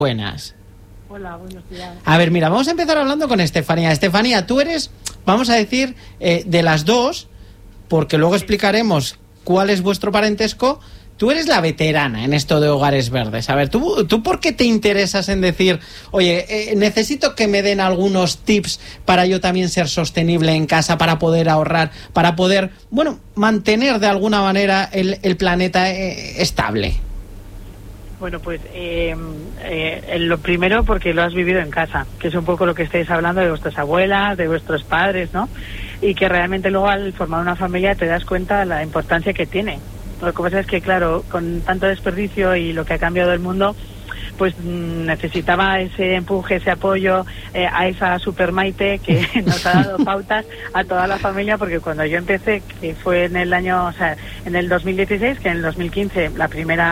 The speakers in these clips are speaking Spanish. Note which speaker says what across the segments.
Speaker 1: Buenas.
Speaker 2: Hola, buenos días.
Speaker 1: A ver, mira, vamos a empezar hablando con Estefanía. Estefanía, tú eres, vamos a decir, de las dos, porque luego explicaremos cuál es vuestro parentesco. Tú eres la veterana en esto de hogares verdes. A ver, ¿tú por qué te interesas en decir, oye, necesito que me den algunos tips para yo también ser sostenible en casa, para poder ahorrar, para poder, bueno, mantener de alguna manera el planeta estable?
Speaker 2: Bueno, pues lo primero porque lo has vivido en casa, que es un poco lo que estáis hablando de vuestras abuelas, de vuestros padres, ¿no? Y que realmente luego al formar una familia te das cuenta de la importancia que tiene. Lo que pasa es que, claro, con tanto desperdicio y lo que ha cambiado el mundo, pues necesitaba ese empuje, ese apoyo a esa super Maite que nos ha dado pautas a toda la familia, porque cuando yo empecé, que fue en el año, o sea, en el 2016, que en el 2015, el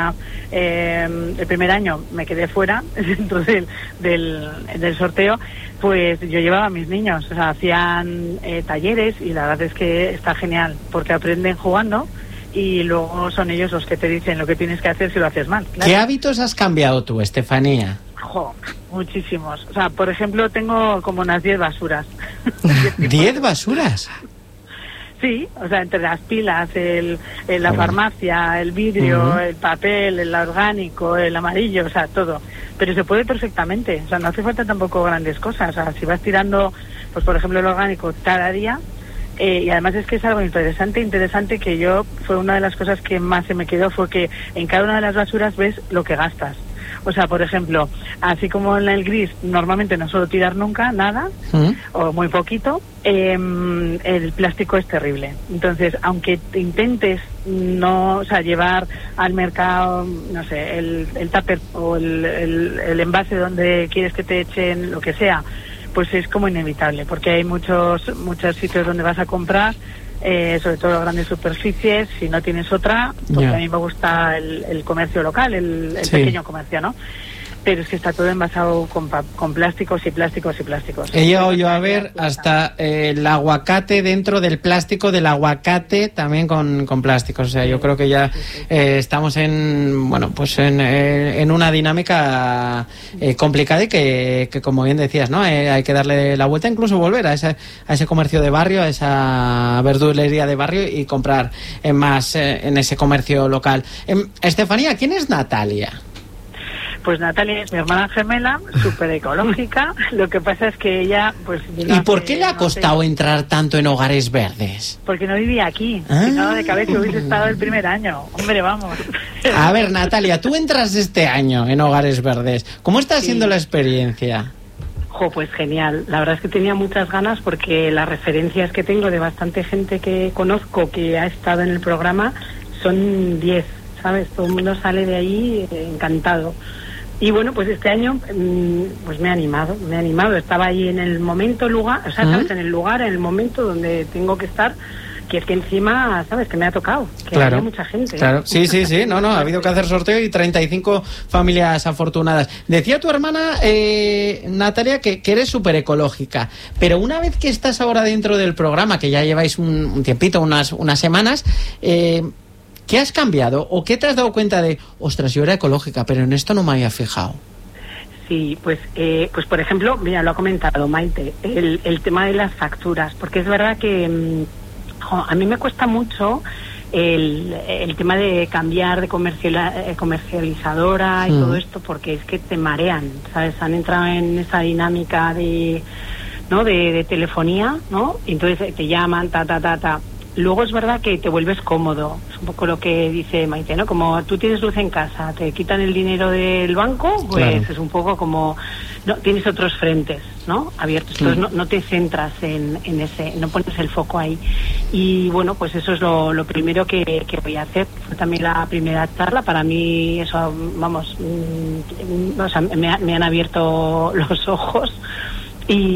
Speaker 2: primer año me quedé fuera dentro del sorteo, pues yo llevaba a mis niños, o sea, hacían talleres y la verdad es que está genial, porque aprenden jugando. Y luego son ellos los que te dicen lo que tienes que hacer si lo haces mal. Claro.
Speaker 1: ¿Qué hábitos has cambiado tú, Estefanía?
Speaker 2: Muchísimos. O sea, por ejemplo, tengo como unas 10 basuras.
Speaker 1: ¿10 basuras?
Speaker 2: Sí, o sea, entre las pilas, la farmacia, el vidrio, el papel, el orgánico, el amarillo, o sea, todo. Pero se puede perfectamente. O sea, no hace falta tampoco grandes cosas. O sea, si vas tirando, pues por ejemplo, el orgánico cada día. Y además es que es algo interesante que yo, fue una de las cosas que más se me quedó, fue que en cada una de las basuras ves lo que gastas. O sea, por ejemplo, así como en el gris normalmente no suelo tirar nunca nada, o muy poquito, el plástico es terrible. Entonces, aunque te intentes no, o sea, llevar al mercado, no sé, el tupper o el envase donde quieres que te echen lo que sea, pues es como inevitable, porque hay muchos sitios donde vas a comprar, sobre todo las grandes superficies, si no tienes otra, porque a mí me gusta el comercio local, el pequeño comercio, ¿no? Pero es que está todo envasado con plásticos y plásticos y plásticos.
Speaker 1: He llegado yo a ver hasta el aguacate dentro del plástico del aguacate también con plásticos. O sea, yo creo que ya estamos en una dinámica complicada y que como bien decías, ¿no? Hay que darle la vuelta, incluso volver a ese comercio de barrio, a esa verdulería de barrio y comprar más en ese comercio local. Estefanía, ¿quién es Natalia?
Speaker 2: Pues Natalia es mi hermana gemela, súper ecológica. Lo que pasa es que ella, pues...
Speaker 1: ¿Y por qué le ha costado entrar tanto en hogares verdes?
Speaker 2: Porque no vivía aquí. Si no, de cabeza hubiese estado el primer año. Hombre, vamos.
Speaker 1: A ver, Natalia, tú entras este año en hogares verdes. ¿Cómo está siendo la experiencia?
Speaker 3: Pues genial. La verdad es que tenía muchas ganas porque las referencias que tengo de bastante gente que conozco que ha estado en el programa son 10, ¿sabes? Todo el mundo sale de ahí encantado. Y bueno, pues este año pues me he animado. Estaba ahí en el momento, lugar, o sea, ¿sabes? En el lugar, en el momento donde tengo que estar, que es que encima, ¿sabes? Que me ha tocado, que había mucha gente.
Speaker 1: Claro, sí, no, ha habido que hacer sorteo y 35 familias afortunadas. Decía tu hermana, Natalia, que eres súper ecológica, pero una vez que estás ahora dentro del programa, que ya lleváis un tiempito, unas semanas, ¿qué has cambiado o qué te has dado cuenta de, ostras, yo era ecológica, pero en esto no me había fijado?
Speaker 3: Sí, pues por ejemplo, mira, lo ha comentado Maite, el tema de las facturas, porque es verdad que a mí me cuesta mucho el tema de cambiar de comercializadora y todo esto, porque es que te marean, ¿sabes? Han entrado en esa dinámica de telefonía, ¿no? Entonces te llaman, ta. Luego es verdad que te vuelves cómodo, es un poco lo que dice Maite, ¿no? Como tú tienes luz en casa, te quitan el dinero del banco, pues es un poco como, no, tienes otros frentes, ¿no? Abiertos, entonces no te centras en ese, no pones el foco ahí. Y bueno, pues eso es lo primero que voy a hacer. Fue también la primera charla, para mí eso, vamos, o sea, me han abierto los ojos.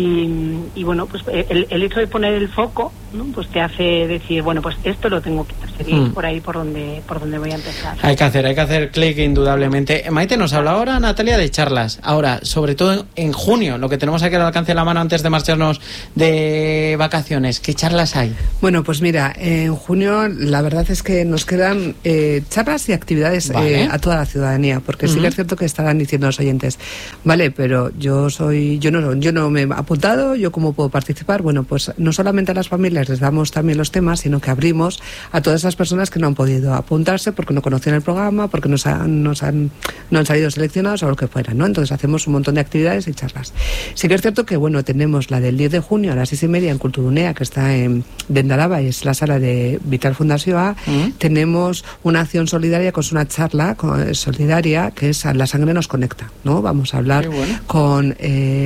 Speaker 3: Y bueno, pues el hecho de poner el foco, ¿no? Pues te hace decir, bueno, pues esto lo tengo que hacer. sería por ahí por donde voy a empezar.
Speaker 1: Hay que hacer clic indudablemente. Maite, nos habla ahora Natalia de charlas. Ahora, sobre todo en junio, lo que tenemos aquí al alcance de la mano antes de marcharnos de vacaciones, ¿qué charlas hay?
Speaker 4: Bueno, pues mira, en junio la verdad es que nos quedan charlas y actividades a toda la ciudadanía, porque sí que es cierto que estarán diciendo los oyentes, vale, pero yo no me he apuntado, ¿yo cómo puedo participar? Bueno, pues no solamente a las familias les damos también los temas, sino que abrimos a todas esas personas que no han podido apuntarse porque no conocían el programa, porque no han salido seleccionados o lo que fuera, ¿no? Entonces hacemos un montón de actividades y charlas. Sí que es cierto que, bueno, tenemos la del 10 de junio a las 6:30 en Culturunea, que está en Dendaraba, y es la sala de Vital Fundación A. Tenemos una acción solidaria, que es una charla solidaria, que es La Sangre Nos Conecta, ¿no? Vamos a hablar con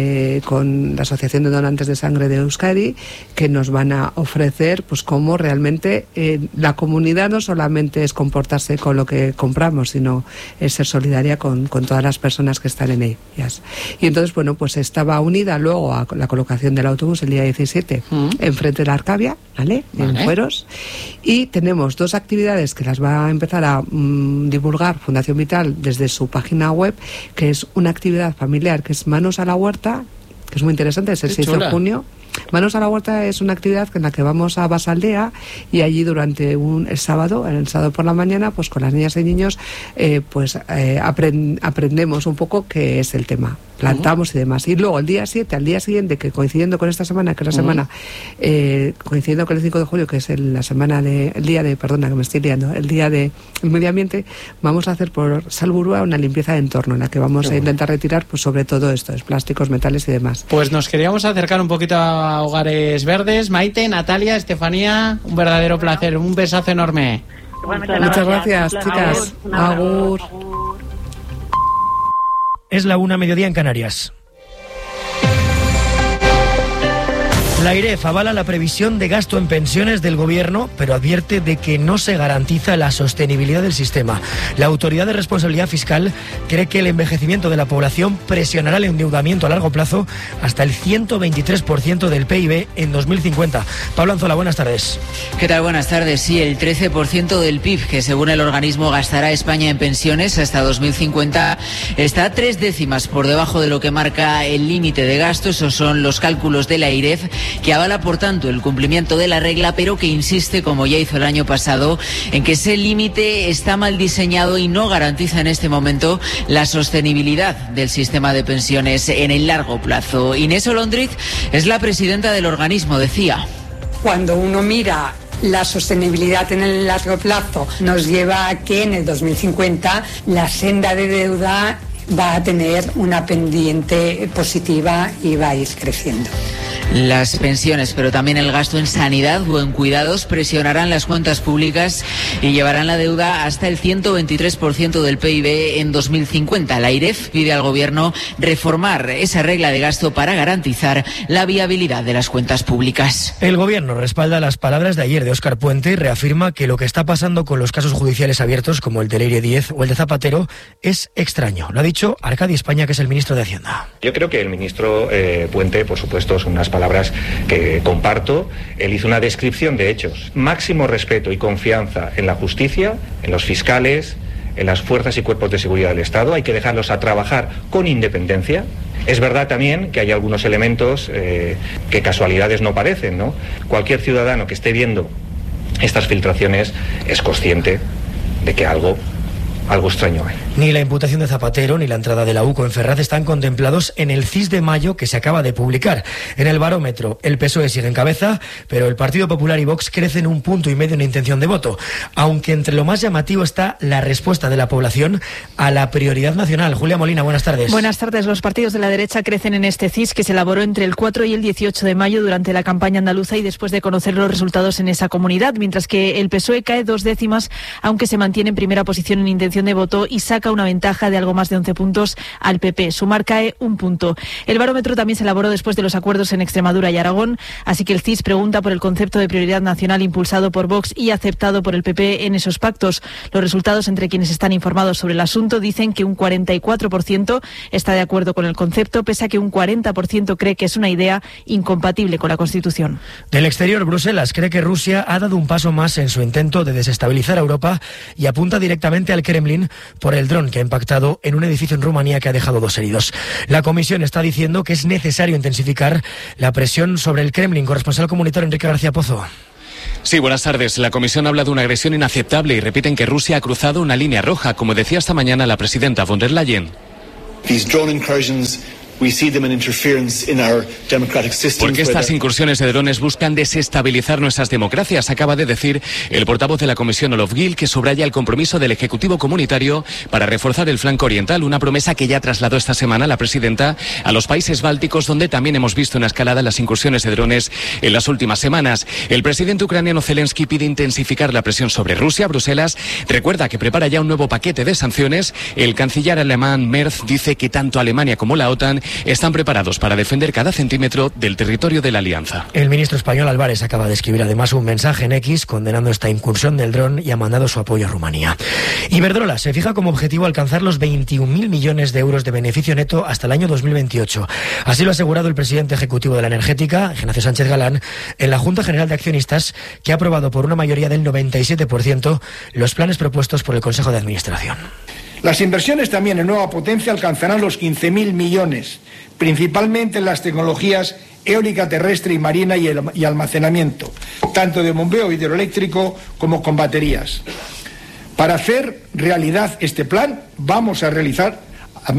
Speaker 4: la Asociación de Donantes de Sangre de Euskadi, que nos van a ofrecer pues cómo realmente la comunidad no solamente es comportarse con lo que compramos, sino es ser solidaria con todas las personas que están en ellas. Y entonces, bueno, pues estaba unida luego a la colocación del autobús el día 17 enfrente de la Arcavia, ¿vale? En Fueros. Y tenemos 2 actividades que las va a empezar a divulgar Fundación Vital desde su página web, que es una actividad familiar que es Manos a la Huerta, que es muy interesante, es el 6 de junio. Manos a la Huerta es una actividad en la que vamos a Basaldea, y allí durante el sábado por la mañana, pues con las niñas y niños aprendemos un poco qué es el tema, plantamos y demás. Y luego el día 7, al día siguiente, que coincidiendo con esta semana, que es la semana, coincidiendo con el 5 de julio, que es el día del medio ambiente, vamos a hacer por Salburua una limpieza de entorno, en la que vamos a intentar retirar pues sobre todo esto, es plásticos, metales y demás.
Speaker 1: Pues nos queríamos acercar un poquito a Hogares Verdes. Maite, Natalia, Estefanía, un verdadero placer, un besazo enorme.
Speaker 4: Muchas gracias, chicas. Agur.
Speaker 5: Es la 1:00 en Canarias. La AIREF avala la previsión de gasto en pensiones del Gobierno, pero advierte de que no se garantiza la sostenibilidad del sistema. La Autoridad de Responsabilidad Fiscal cree que el envejecimiento de la población presionará el endeudamiento a largo plazo hasta el 123% del PIB en 2050. Pablo Anzola, buenas tardes.
Speaker 6: ¿Qué tal? Buenas tardes. Sí, el 13% del PIB que según el organismo gastará España en pensiones hasta 2050 está 3 décimas por debajo de lo que marca el límite de gasto. Esos son los cálculos de la AIREF, que avala por tanto el cumplimiento de la regla, pero que insiste, como ya hizo el año pasado, en que ese límite está mal diseñado y no garantiza en este momento la sostenibilidad del sistema de pensiones en el largo plazo. Inés Olondriz es la presidenta del organismo, decía.
Speaker 7: Cuando uno mira la sostenibilidad en el largo plazo, nos lleva a que en el 2050 la senda de deuda va a tener una pendiente positiva y va a ir creciendo.
Speaker 6: Las pensiones, pero también el gasto en sanidad o en cuidados presionarán las cuentas públicas y llevarán la deuda hasta el 123% del PIB en 2050. La AIREF pide al Gobierno reformar esa regla de gasto para garantizar la viabilidad de las cuentas públicas.
Speaker 5: El Gobierno respalda las palabras de ayer de Óscar Puente y reafirma que lo que está pasando con los casos judiciales abiertos, como el del Leire 10 o el de Zapatero, es extraño. Lo ha dicho Arcadi España, que es el ministro de Hacienda.
Speaker 8: Yo creo que el ministro Puente, por supuesto, son unas palabras que comparto. Él hizo una descripción de hechos. Máximo respeto y confianza en la justicia, en los fiscales, en las fuerzas y cuerpos de seguridad del Estado. Hay que dejarlos a trabajar con independencia. Es verdad también que hay algunos elementos que casualidades no parecen, ¿no? Cualquier ciudadano que esté viendo estas filtraciones es consciente de que algo extraño hay.
Speaker 5: Ni la imputación de Zapatero ni la entrada de la UCO en Ferraz están contemplados en el CIS de mayo que se acaba de publicar. En el barómetro, el PSOE sigue en cabeza, pero el Partido Popular y Vox crecen 1,5 puntos en intención de voto, aunque entre lo más llamativo está la respuesta de la población a la prioridad nacional. Julia Molina, buenas tardes.
Speaker 9: Buenas tardes. Los partidos de la derecha crecen en este CIS que se elaboró entre el 4 y el 18 de mayo durante la campaña andaluza y después de conocer los resultados en esa comunidad, mientras que el PSOE cae 2 décimas, aunque se mantiene en primera posición en intención de voto y saca saca una ventaja de algo más de 11 puntos al PP. Sumar cae 1 punto. El barómetro también se elaboró después de los acuerdos en Extremadura y Aragón, así que el CIS pregunta por el concepto de prioridad nacional impulsado por Vox y aceptado por el PP en esos pactos. Los resultados entre quienes están informados sobre el asunto dicen que un 44% está de acuerdo con el concepto, pese a que un 40% cree que es una idea incompatible con la Constitución.
Speaker 5: Del exterior, Bruselas cree que Rusia ha dado un paso más en su intento de desestabilizar a Europa y apunta directamente al Kremlin por el dron que ha impactado en un edificio en Rumanía que ha dejado 2 heridos. La Comisión está diciendo que es necesario intensificar la presión sobre el Kremlin. Corresponsal comunitario Enrique García Pozo.
Speaker 10: Sí, buenas tardes. La Comisión habla de una agresión inaceptable y repiten que Rusia ha cruzado una línea roja, como decía esta mañana la presidenta von der Leyen. Porque estas incursiones de drones buscan desestabilizar nuestras democracias, acaba de decir el portavoz de la Comisión, Olof Gil, que subraya el compromiso del Ejecutivo Comunitario para reforzar el flanco oriental, una promesa que ya trasladó esta semana la presidenta a los países bálticos, donde también hemos visto una escalada en las incursiones de drones en las últimas semanas. El presidente ucraniano Zelensky pide intensificar la presión sobre Rusia. Bruselas recuerda que prepara ya un nuevo paquete de sanciones. El canciller alemán Merz dice que tanto Alemania como la OTAN están preparados para defender cada centímetro del territorio de la alianza.
Speaker 5: El ministro español Álvarez acaba de escribir además un mensaje en X condenando esta incursión del dron y ha mandado su apoyo a Rumanía. Iberdrola se fija como objetivo alcanzar los 21.000 millones de euros de beneficio neto hasta el año 2028. Así lo ha asegurado el presidente ejecutivo de la energética, Ignacio Sánchez Galán, en la Junta General de Accionistas, que ha aprobado por una mayoría del 97% los planes propuestos por el Consejo de Administración.
Speaker 11: Las inversiones también en nueva potencia alcanzarán los 15.000 millones, principalmente en las tecnologías eólica terrestre y marina y almacenamiento, tanto de bombeo hidroeléctrico como con baterías. Para hacer realidad este plan, vamos a realizar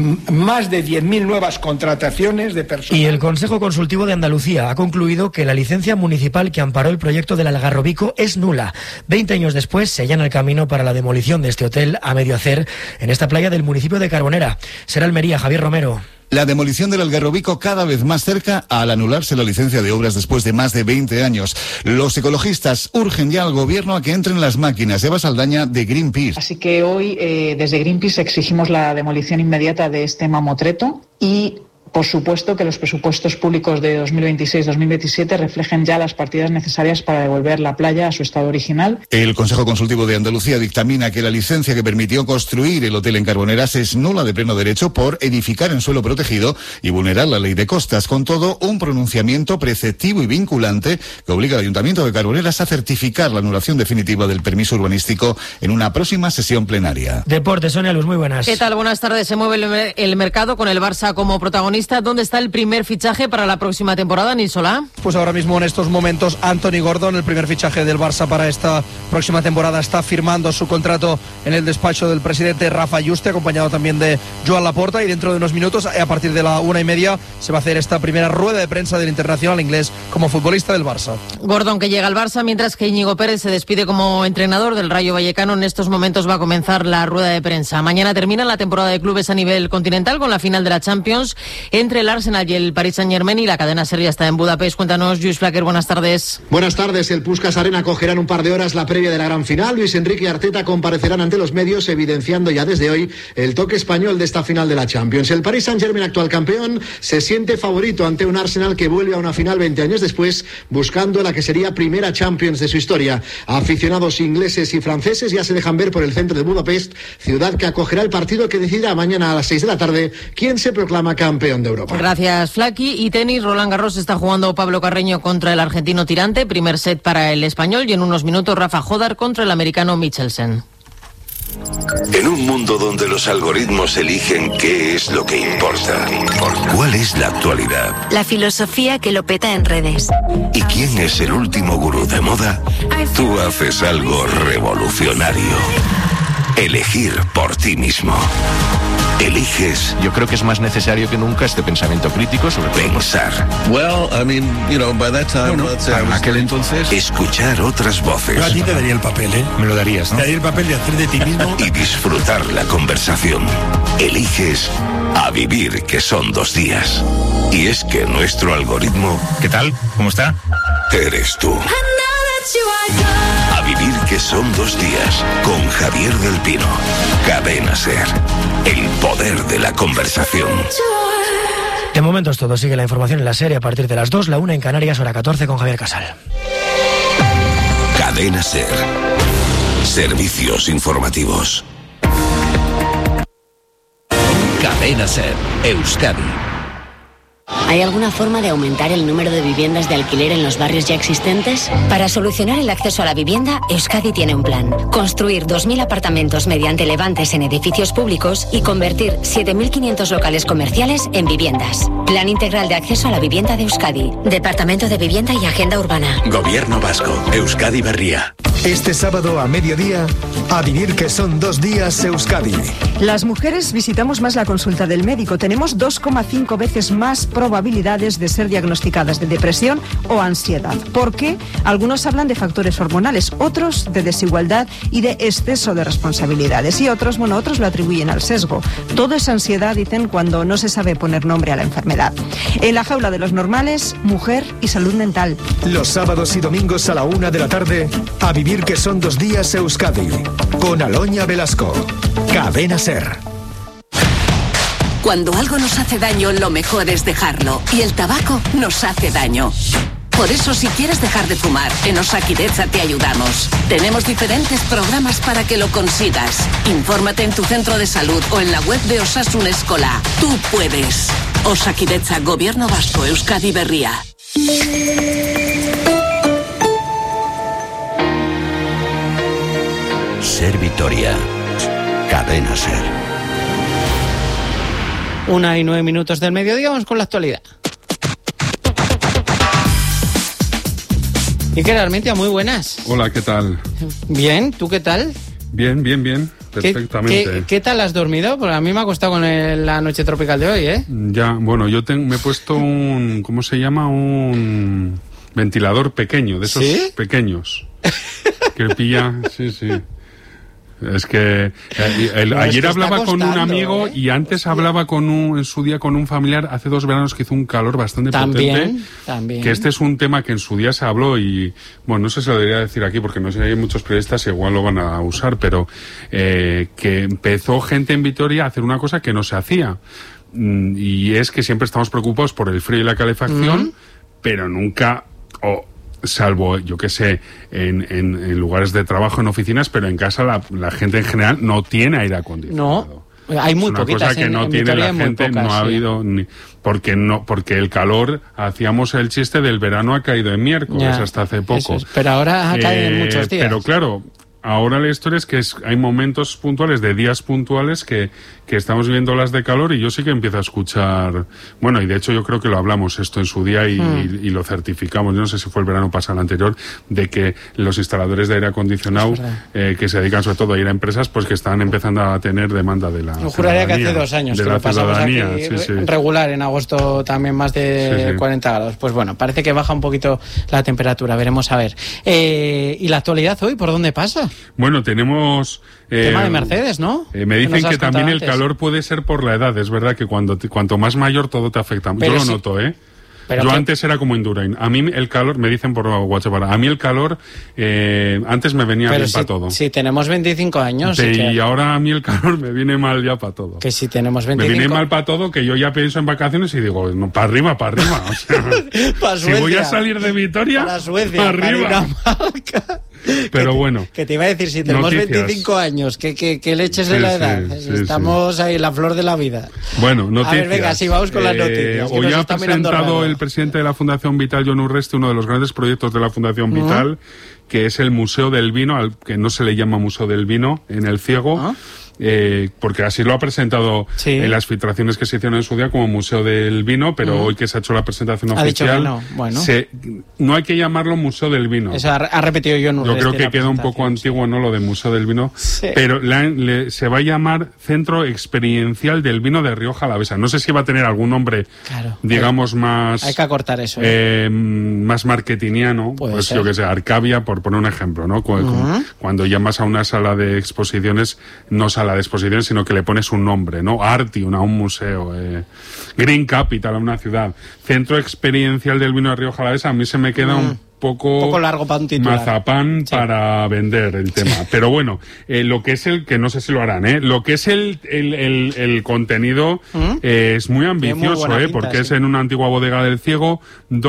Speaker 11: más de 10.000 nuevas contrataciones de personas.
Speaker 5: Y el Consejo Consultivo de Andalucía ha concluido que la licencia municipal que amparó el proyecto del Algarrobico es nula. 20 años después se allana el camino para la demolición de este hotel a medio hacer en esta playa del municipio de Carbonera. Será Almería, Javier Romero.
Speaker 12: La demolición del Algarrobico cada vez más cerca al anularse la licencia de obras después de más de 20 años. Los ecologistas urgen ya al gobierno a que entren las máquinas. Eva Saldaña, de Greenpeace.
Speaker 13: Así que hoy desde Greenpeace exigimos la demolición inmediata de este mamotreto y, por supuesto, que los presupuestos públicos de 2026-2027 reflejen ya las partidas necesarias para devolver la playa a su estado original.
Speaker 12: El Consejo Consultivo de Andalucía dictamina que la licencia que permitió construir el hotel en Carboneras es nula de pleno derecho por edificar en suelo protegido y vulnerar la ley de costas. Con todo, un pronunciamiento preceptivo y vinculante que obliga al Ayuntamiento de Carboneras a certificar la anulación definitiva del permiso urbanístico en una próxima sesión plenaria.
Speaker 5: Deportes, Sonia Luz, muy buenas.
Speaker 14: ¿Qué tal? Buenas tardes. Se mueve el mercado con el Barça como protagonista. ¿Dónde está el primer fichaje para la próxima temporada, Nil Solá?
Speaker 15: Pues ahora mismo en estos momentos Anthony Gordon, el primer fichaje del Barça para esta próxima temporada, está firmando su contrato en el despacho del presidente Rafa Juste, acompañado también de Joan Laporta, y dentro de unos minutos, a partir de la 1:30, se va a hacer esta primera rueda de prensa del internacional inglés como futbolista del Barça.
Speaker 14: Gordon, que llega al Barça, mientras que Íñigo Pérez se despide como entrenador del Rayo Vallecano. En estos momentos va a comenzar la rueda de prensa. Mañana termina la temporada de clubes a nivel continental con la final de la Champions entre el Arsenal y el Paris Saint-Germain, y la cadena SER ya está en Budapest. Cuéntanos, Lluís Flaquer, buenas tardes.
Speaker 16: Buenas tardes. El Puskás Arena acogerá en un par de horas la previa de la gran final. Luis Enrique y Arteta comparecerán ante los medios, evidenciando ya desde hoy el toque español de esta final de la Champions. El Paris Saint-Germain, actual campeón, se siente favorito ante un Arsenal que vuelve a una final 20 años después, buscando la que sería primera Champions de su historia. Aficionados ingleses y franceses ya se dejan ver por el centro de Budapest, ciudad que acogerá el partido que decidirá mañana a las 6 de la tarde quién se proclama campeón de Europa.
Speaker 14: Gracias, Flaqui. Y tenis, Roland Garros está jugando Pablo Carreño contra el argentino Tirante, primer set para el español, y en unos minutos Rafa Jodar contra el americano Michelsen.
Speaker 17: En un mundo donde los algoritmos eligen qué es lo que importa, ¿cuál es la actualidad?
Speaker 18: La filosofía que lo peta en redes.
Speaker 17: ¿Y quién es el último gurú de moda? Tú haces algo revolucionario. Elegir por ti mismo. Eliges.
Speaker 19: Yo creo que es más necesario que nunca este pensamiento crítico sobre
Speaker 17: pensar.
Speaker 19: Para aquel entonces.
Speaker 17: Escuchar otras voces.
Speaker 20: Yo a ti te daría el papel, ¿eh?
Speaker 19: Me lo darías, ¿no?
Speaker 20: Te daría el papel de hacer de ti mismo.
Speaker 17: Y disfrutar la conversación. Eliges a vivir, que son 2 días. Y es que nuestro algoritmo...
Speaker 19: ¿Qué tal? ¿Cómo está?
Speaker 17: Eres tú. A vivir que son 2 días, con Javier del Pino. Cadena SER. El poder de la conversación.
Speaker 5: De momento es todo. Sigue la información en la serie a partir de las 2, la 1 en Canarias, hora 14 con Javier Casal.
Speaker 17: Cadena SER. Servicios informativos.
Speaker 21: Cadena SER, Euskadi.
Speaker 22: ¿Hay alguna forma de aumentar el número de viviendas de alquiler en los barrios ya existentes? Para solucionar el acceso a la vivienda, Euskadi tiene un plan. Construir 2.000 apartamentos mediante levantes en edificios públicos y convertir 7.500 locales comerciales en viviendas. Plan integral de acceso a la vivienda de Euskadi. Departamento de Vivienda y Agenda Urbana.
Speaker 21: Gobierno Vasco, Euskadi Berria.
Speaker 23: Este sábado a mediodía, a vivir que son 2 días Euskadi.
Speaker 24: Las mujeres visitamos más la consulta del médico. Tenemos 2,5 veces más probabilidades de ser diagnosticadas de depresión o ansiedad. ¿Por qué? Algunos hablan de factores hormonales, otros de desigualdad y de exceso de responsabilidades. Y otros lo atribuyen al sesgo. Todo es ansiedad, dicen, cuando no se sabe poner nombre a la enfermedad. En la jaula de los normales, mujer y salud mental.
Speaker 23: Los sábados y domingos a la 1 de la tarde, a vivir que son 2 días Euskadi. Con Aloña Velasco. Cadena SER.
Speaker 25: Cuando algo nos hace daño, lo mejor es dejarlo. Y el tabaco nos hace daño. Por eso, si quieres dejar de fumar, en Osakidetza te ayudamos. Tenemos diferentes programas para que lo consigas. Infórmate en tu centro de salud o en la web de Osasun Eskola. Tú puedes. Osakidetza, Gobierno Vasco, Euskadi Berria.
Speaker 21: SER Vitoria. Cadena SER.
Speaker 1: 1:09 del mediodía, vamos con la actualidad. Iker Armentia, muy buenas.
Speaker 26: Hola, ¿qué tal?
Speaker 1: Bien, ¿tú qué tal?
Speaker 26: Bien, perfectamente.
Speaker 1: ¿Qué tal has dormido? Porque a mí me ha costado con la noche tropical de hoy, ¿eh?
Speaker 26: Ya, bueno, me he puesto un, ¿cómo se llama? Un ventilador pequeño, de esos pequeños. Que pilla, sí. Es que ayer hablaba con un amigo y antes hablaba en su día con un familiar hace 2 veranos que hizo un calor bastante potente.
Speaker 1: También.
Speaker 26: Que este es un tema que en su día se habló y, bueno, no sé si lo debería decir aquí porque no sé, hay muchos periodistas que igual lo van a usar, pero que empezó gente en Vitoria a hacer una cosa que no se hacía. Y es que siempre estamos preocupados por el frío y la calefacción, pero nunca... salvo, yo qué sé, en lugares de trabajo, en oficinas, pero en casa la gente en general no tiene aire acondicionado.
Speaker 1: No, hay muy poquitas.
Speaker 26: Es una cosa que no tiene la gente, pocas, no ha habido ni... Porque el calor, hacíamos el chiste del verano ha caído en miércoles hasta hace poco.
Speaker 1: Pero ahora ha caído en muchos días.
Speaker 26: Pero claro, ahora la historia es que hay momentos puntuales, de días puntuales que estamos viviendo olas de calor y yo sí que empiezo a escuchar, bueno, y de hecho yo creo que lo hablamos esto en su día y lo certificamos, yo no sé si fue el verano pasado o el anterior, de que los instaladores de aire acondicionado que se dedican sobre todo a ir a empresas, pues que están empezando a tener demanda de la
Speaker 1: Yo juraría que hace 2 años
Speaker 26: de
Speaker 1: que
Speaker 26: la
Speaker 1: lo pasamos aquí
Speaker 26: sí.
Speaker 1: regular, en agosto también más de 40 grados. Pues bueno, parece que baja un poquito la temperatura, veremos a ver. ¿Y la actualidad hoy por dónde pasa?
Speaker 26: Bueno, tenemos...
Speaker 1: tema de Mercedes, ¿no?
Speaker 26: Me dicen que también el calor puede ser por la edad. Es verdad que cuanto más mayor todo te afecta. Pero yo lo noto, ¿eh? Yo antes era como Indurain. A mí el calor, me dicen por WhatsApp, a mí el calor antes me venía bien para todo.
Speaker 1: Si tenemos 25 años.
Speaker 26: Y ahora a mí el calor me viene mal ya para todo.
Speaker 1: Que si tenemos 25...
Speaker 26: Me viene mal para todo, que yo ya pienso en vacaciones y digo, no, para arriba. O sea, si voy a salir de Vitoria,
Speaker 1: para Suecia,
Speaker 26: para arriba. Pero bueno.
Speaker 1: Que te iba a decir, si tenemos 25 años, que leches de la edad. Estamos ahí, la flor de la vida.
Speaker 26: Bueno, noticias.
Speaker 1: A ver, venga, si vamos con las noticias.
Speaker 26: Hoy ha presentado el presidente de la Fundación Vital, Jon Urresti, uno de los grandes proyectos de la Fundación Vital, que es el Museo del Vino, al que no se le llama Museo del Vino en El Ciego. Porque así lo ha presentado en las filtraciones que se hicieron en su día como Museo del Vino, pero hoy que se ha hecho la presentación oficial,
Speaker 1: no. Bueno.
Speaker 26: No hay que llamarlo Museo del Vino.
Speaker 1: Eso ha repetido Jon Urresti.
Speaker 26: Yo creo que queda un poco antiguo, ¿no?, lo de Museo del Vino, pero se va a llamar Centro Experiencial del Vino de Rioja Alavesa. No sé si va a tener algún nombre, digamos, más...
Speaker 1: Hay que acortar eso.
Speaker 26: Más marketingiano, pues ser. Yo que sé, Arcavia, por poner un ejemplo, ¿no? Cuando llamas a una sala de exposiciones, no sala de exposiciones, sino que le pones un nombre, ¿no? Artium a un museo, Green Capital a una ciudad, Centro Experiencial del Vino de Rioja Alavesa, a mí se me queda poco
Speaker 1: largo para un titular.
Speaker 26: mazapán para vender el tema. Pero bueno, lo que es que no sé si lo harán, lo que es el contenido es muy ambicioso, porque es en una antigua bodega del Ciego,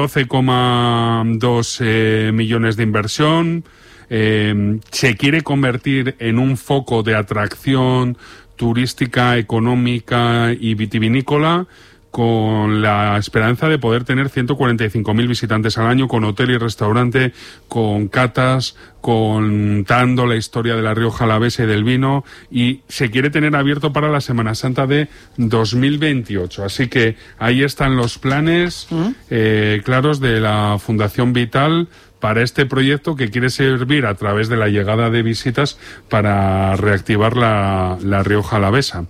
Speaker 26: 12,2 millones de inversión, se quiere convertir en un foco de atracción turística, económica y vitivinícola, con la esperanza de poder tener 145.000 visitantes al año, con hotel y restaurante, con catas, contando la historia de la Rioja Alavesa y del vino, y se quiere tener abierto para la Semana Santa de 2028. Así que ahí están los planes claros de la Fundación Vital para este proyecto, que quiere servir a través de la llegada de visitas para reactivar la Rioja Alavesa.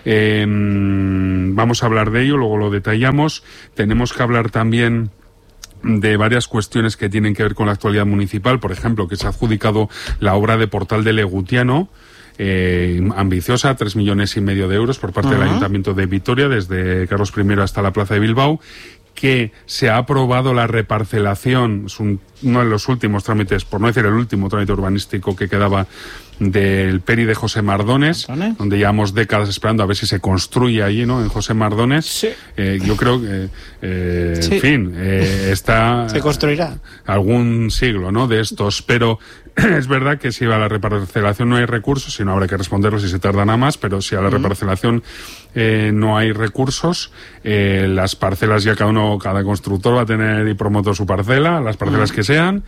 Speaker 26: Vamos a hablar de ello, luego lo detallamos. Tenemos que hablar también de varias cuestiones que tienen que ver con la actualidad municipal, por ejemplo, que se ha adjudicado la obra de Portal de Legutiano, ambiciosa, 3,5 millones de euros por parte del Ayuntamiento de Vitoria, desde Carlos I hasta la Plaza de Bilbao, que se ha aprobado la reparcelación, es uno de los últimos trámites, por no decir el último trámite urbanístico que quedaba, del Peri de José Mardones, donde llevamos décadas esperando a ver si se construye allí, ¿no?, en José Mardones.
Speaker 1: Sí.
Speaker 26: Yo creo que, en fin, está...
Speaker 1: Se construirá.
Speaker 26: Algún siglo, ¿no?, de estos, pero es verdad que si a la reparcelación no hay recursos, si no habrá que responderlo si se tarda nada más, pero si a la reparcelación no hay recursos, las parcelas ya cada constructor va a tener y promotor su parcela, las parcelas que sean,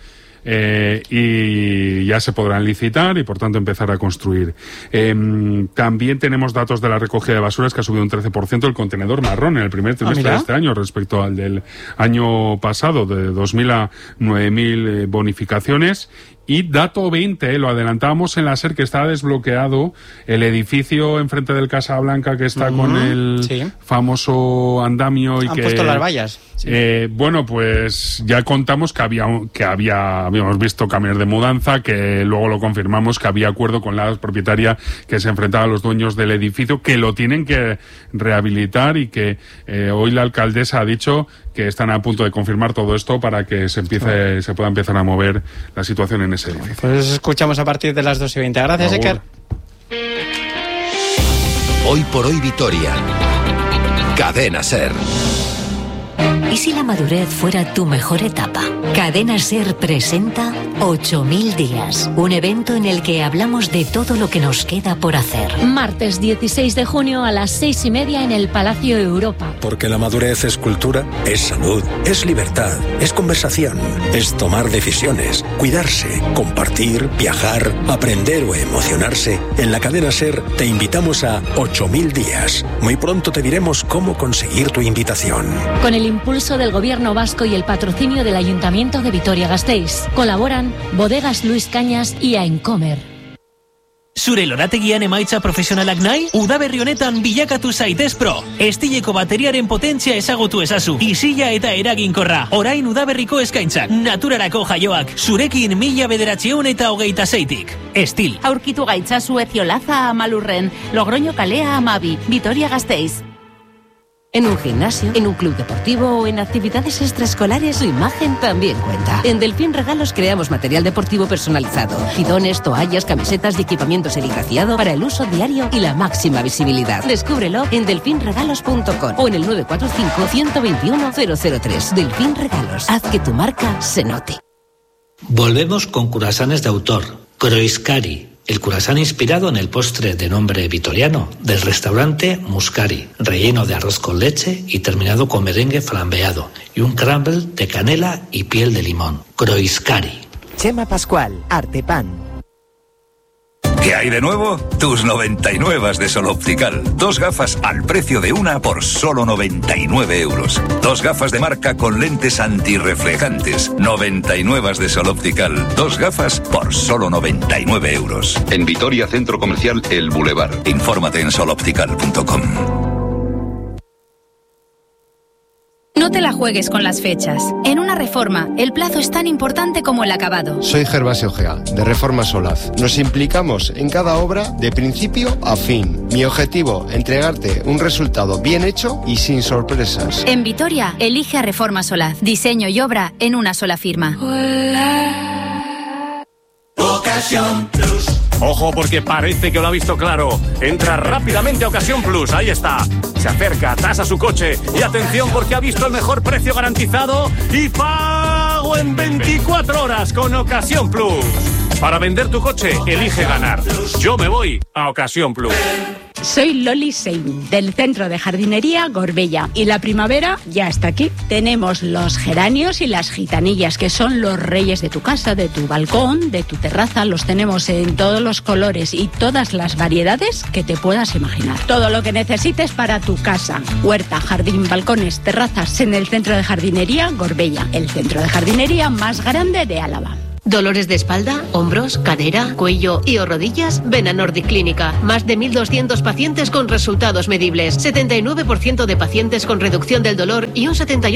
Speaker 26: y ya se podrán licitar y por tanto empezar a construir. También tenemos datos de la recogida de basuras, que ha subido un 13% el contenedor marrón en el primer trimestre de este año respecto al del año pasado, de 2.000 a 9.000 bonificaciones. Y dato 20, lo adelantábamos en la SER, que está desbloqueado el edificio enfrente del Casa Blanca, que está con el famoso andamio. Y
Speaker 1: han puesto las vallas.
Speaker 26: Bueno, pues ya contamos que habíamos visto camiones de mudanza, que luego lo confirmamos, que había acuerdo con la propietaria que se enfrentaba a los dueños del edificio, que lo tienen que rehabilitar, y que hoy la alcaldesa ha dicho que están a punto de confirmar todo esto para que se pueda empezar a mover la situación en ese edificio.
Speaker 1: Pues escuchamos a partir de las 2:20. Gracias, Iker.
Speaker 21: Hoy por hoy Vitoria. Cadena SER.
Speaker 2: ¿Y si la madurez fuera tu mejor etapa? Cadena SER presenta 8000 días, un evento en el que hablamos de todo lo que nos queda por hacer.
Speaker 3: Martes 16 de junio a las 6:30 en el Palacio Europa.
Speaker 4: Porque la madurez es cultura, es salud, es libertad, es conversación, es tomar decisiones, cuidarse, compartir, viajar, aprender o emocionarse. En la Cadena SER te invitamos a 8000 días. Muy pronto te diremos cómo conseguir tu invitación.
Speaker 3: Con el impulso del Gobierno vasco y el patrocinio del Ayuntamiento de Vitoria-Gasteiz. Colaboran Bodegas Luis Cañas y Aincomer.
Speaker 6: Zure lorategian emaitza profesionalak nahi? Udaberri honetan bilakatu zaitez pro. Estileko bateriaren potentzia ezagutu ezazu. Isila eta eraginkorra. Orain udaberriko eskaintzak. Naturarako jaioak. Zurekin 1926tik. Estil.
Speaker 7: Aurkitu gaitzazu Eziolaza a Malurren. Logroño Kalea a Mavi. Vitoria-Gasteiz.
Speaker 22: En un gimnasio, en un club deportivo o en actividades extraescolares, su imagen también cuenta. En Delfín Regalos creamos material deportivo personalizado. Bidones, toallas, camisetas y equipamiento serigrafiado para el uso diario y la máxima visibilidad. Descúbrelo en delfinregalos.com o en el 945 121 003. Delfín Regalos. Haz que tu marca se note.
Speaker 8: Volvemos con curasanes de autor. Croiscari. El curasán inspirado en el postre de nombre vitoriano del restaurante Muscari, relleno de arroz con leche y terminado con merengue flambeado y un crumble de canela y piel de limón. Croiscari.
Speaker 27: Chema Pascual, Artepan.
Speaker 21: ¿Qué hay de nuevo? Tus 99 de Sol Optical. 2 gafas al precio de una por solo 99 euros. 2 gafas de marca con lentes antirreflejantes. 99 de Sol Optical. 2 gafas por solo 99 euros.
Speaker 28: En Vitoria, Centro Comercial El Boulevard.
Speaker 21: Infórmate en soloptical.com.
Speaker 9: No te la juegues con las fechas. En una reforma, el plazo es tan importante como el acabado.
Speaker 10: Soy Gervasio Gea, de Reformas Solaz. Nos implicamos en cada obra de principio a fin. Mi objetivo, entregarte un resultado bien hecho y sin sorpresas.
Speaker 9: En Vitoria, elige a Reformas Solaz. Diseño y obra en una sola firma.
Speaker 11: Ocasión Plus. Ojo, porque parece que lo ha visto claro. Entra rápidamente a Ocasión Plus, ahí está. Se acerca, tasa su coche y atención porque ha visto el mejor precio garantizado y pago en 24 horas con Ocasión Plus. Para vender tu coche, elige ganar. Yo me voy a Ocasión Plus.
Speaker 12: Soy Loli Sein, del Centro de Jardinería Gorbella, y la primavera ya está aquí. Tenemos los geranios y las gitanillas, que son los reyes de tu casa, de tu balcón, de tu terraza. Los tenemos en todos los colores y todas las variedades que te puedas imaginar. Todo lo que necesites para tu casa: huerta, jardín, balcones, terrazas, en el Centro de Jardinería Gorbella, el centro de jardinería más grande de Álava.
Speaker 13: ¿Dolores de espalda, hombros, cadera, cuello y o rodillas? Ven a Nordic Clínica. Más de 1.200 pacientes con resultados medibles. 79% de pacientes con reducción del dolor y un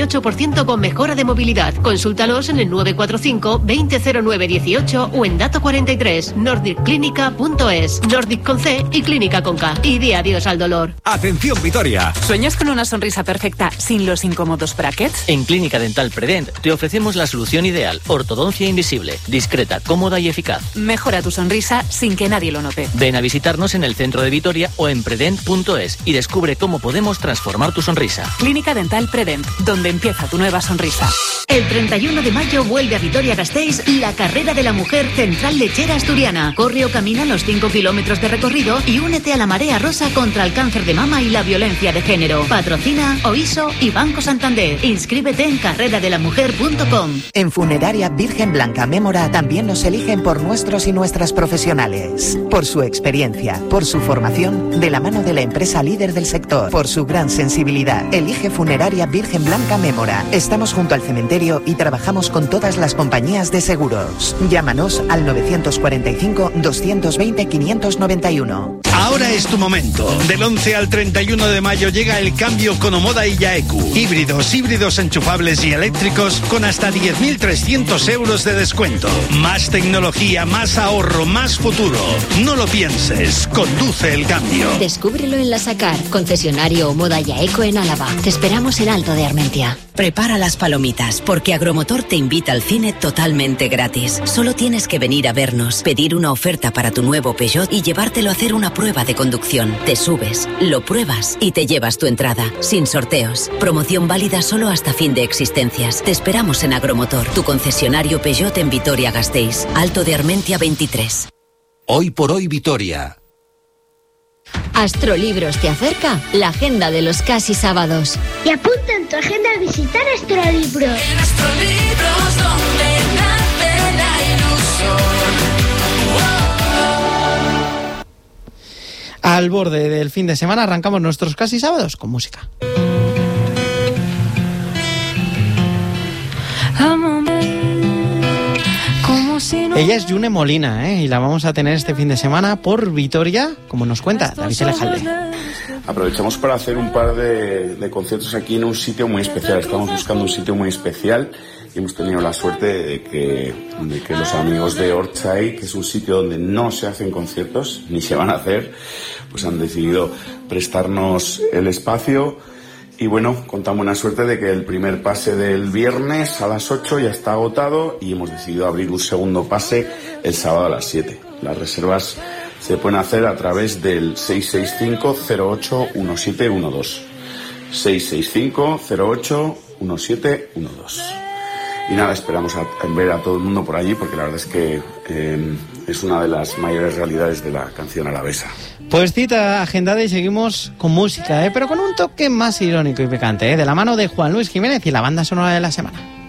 Speaker 13: 78% con mejora de movilidad. Consúltalos en el 945 2009 18 o en Dato 43, nordicclinica.es. Nordic con C y Clínica con K. Y di adiós al dolor.
Speaker 14: Atención, Vitoria.
Speaker 15: ¿Sueñas con una sonrisa perfecta sin los incómodos brackets?
Speaker 16: En Clínica Dental Predent te ofrecemos la solución ideal. Ortodoncia invisible. Discreta, cómoda y eficaz.
Speaker 15: Mejora tu sonrisa sin que nadie lo note.
Speaker 16: Ven a visitarnos en el centro de Vitoria o en predent.es y descubre cómo podemos transformar tu sonrisa.
Speaker 15: Clínica Dental Predent, donde empieza tu nueva sonrisa.
Speaker 13: El 31 de mayo vuelve a Vitoria-Gasteiz la carrera de la mujer Central Lechera Asturiana. Corre o camina los 5 kilómetros de recorrido y únete a la marea rosa contra el cáncer de mama y la violencia de género. Patrocina OISO y Banco Santander. Inscríbete en carreradelamujer.com.
Speaker 27: En Funeraria Virgen Blanca Mémora también nos eligen por nuestros y nuestras profesionales, por su experiencia, por su formación, de la mano de la empresa líder del sector, por su gran sensibilidad. Elige Funeraria Virgen Blanca Mémora. Estamos junto al cementerio y trabajamos con todas las compañías de seguros. Llámanos al 945 220 591.
Speaker 20: Ahora es tu momento. Del 11 al 31 de mayo llega el cambio con Omoda y Yaeku. Híbridos enchufables y eléctricos con hasta 10.300 euros de descuento. Más tecnología, más ahorro, más futuro. No lo pienses, conduce el cambio.
Speaker 22: Descúbrelo en La Sacar, concesionario Omoda Yaeco en Álava. Te esperamos en Alto de Armentia.
Speaker 29: Prepara las palomitas, porque Agromotor te invita al cine totalmente gratis. Solo tienes que venir a vernos, pedir una oferta para tu nuevo Peugeot y llevártelo a hacer una prueba de conducción. Te subes, lo pruebas y te llevas tu entrada, sin sorteos. Promoción válida solo hasta fin de existencias. Te esperamos en Agromotor, tu concesionario Peugeot en Vitoria-Gasteiz, Alto de Armentia 23.
Speaker 30: Hoy por hoy Vitoria.
Speaker 22: Astrolibros te acerca la agenda de los casi sábados.
Speaker 31: Y apunta en tu agenda a visitar Astrolibros.
Speaker 32: En Astrolibros, donde nace la ilusión.
Speaker 1: Al borde del fin de semana arrancamos nuestros casi sábados con música. Ella es June Molina, y la vamos a tener este fin de semana por Vitoria, como nos cuenta David Elejalde.
Speaker 33: Aprovechamos para hacer un par de conciertos aquí en un sitio muy especial. Estamos buscando un sitio muy especial y hemos tenido la suerte de que los amigos de Orchai, que es un sitio donde no se hacen conciertos, ni se van a hacer, pues han decidido prestarnos el espacio. Y bueno, contamos buena suerte de que el primer pase del viernes a las 8 ya está agotado y hemos decidido abrir un segundo pase el sábado a las 7. Las reservas se pueden hacer a través del 665-08-1712. 665-08-1712. Y nada, esperamos ver a todo el mundo por allí porque la verdad es que es una de las mayores realidades de la canción alavesa.
Speaker 1: Pues cita agendada y seguimos con música, pero con un toque más irónico y picante, de la mano de Juan Luis Jiménez y la banda sonora de la semana.